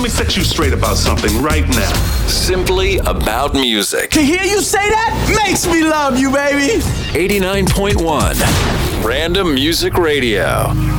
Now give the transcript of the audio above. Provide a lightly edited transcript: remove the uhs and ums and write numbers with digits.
me set you straight about something right now. Simply about music. To hear you say that makes me love you, baby. 89.1 Random Music Radio.